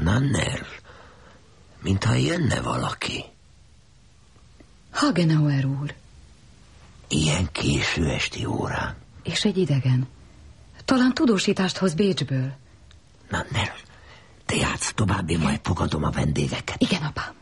Nanner, mintha jönne valaki. Hagenauer úr. Ilyen késő esti órán. És egy idegen. Talán tudósítást hoz Bécsből. Nanner, te játsz tovább, én majd fogadom a vendégeket. Igen, apám.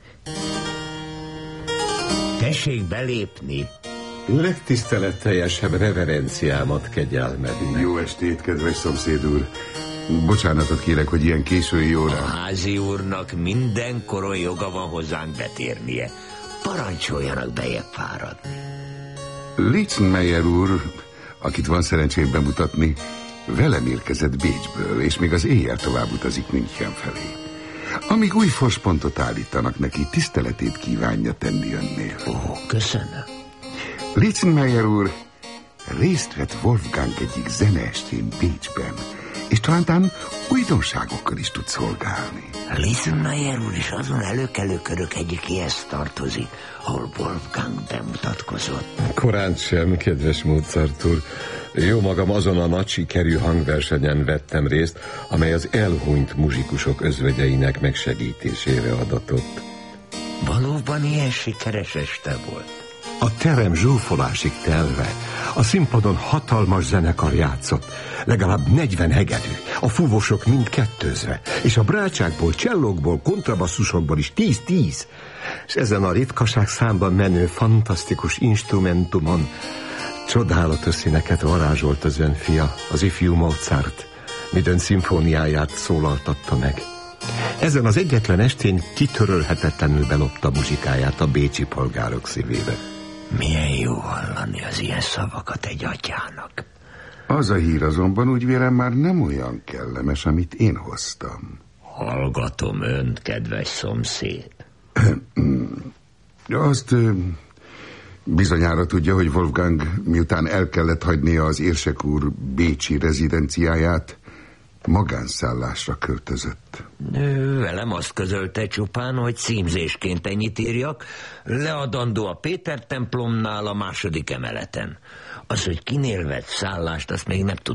Tessék belépni. Legtiszteletteljesebb reverenciámat kegyelmednek. Jó estét, kedves szomszéd úr. Bocsánatot kérek, hogy ilyen késői A órán. házi úrnak mindenkoron joga van hozzánk betérnie. Parancsoljanak bejebb fáradni. Litzenmeyer úr, akit van szerencsém bemutatni, velem érkezett Bécsből, és még az éjjel tovább utazik München felé. Amíg új forspontot állítanak neki, tiszteletét kívánja tenni önnél. Ó, köszönöm. Litzenmeyer úr részt vett Wolfgang egyik zeneestén Bécsben, és talán újdonságokkal is tud szolgálni. Litzenmeyer úr is azon előkelő körök egyikéhez tartozik, ahol Wolfgang bemutatkozott. Korán sem, kedves Mozart úr. Jó magam azon a nagy sikerű hangversenyen vettem részt, amely az elhunyt muzsikusok özvegyeinek megsegítésére adatott. Valóban ilyen sikeres este volt. A terem zsúfolásig telve, a színpadon hatalmas zenekar játszott, legalább 40 hegedű, a fúvosok mind kettőzve, és a brácsákból, csellókból, kontrabasszusokból is 10-10. És ezen a ritkaság számban menő fantasztikus instrumentumon csodálatos színeket varázsolt az ön fia, az ifjú Mozart, midőn szimfóniáját szólaltatta meg. Ezen az egyetlen estén kitörölhetetlenül belopta muzsikáját a bécsi polgárok szívébe. Milyen jó hallani az ilyen szavakat egy atyának. Az a hír azonban úgy vélem már nem olyan kellemes, amit én hoztam. Hallgatom önt, kedves szomszéd. Azt bizonyára tudja, hogy Wolfgang miután el kellett hagynia az érsek úr bécsi rezidenciáját, magánszállásra költözött. Velem azt közölte csupán, hogy címzésként ennyit írjak, leadandó a Péter templomnál a 2. emeleten. Az, hogy kinél vett szállást, azt még nem tudom.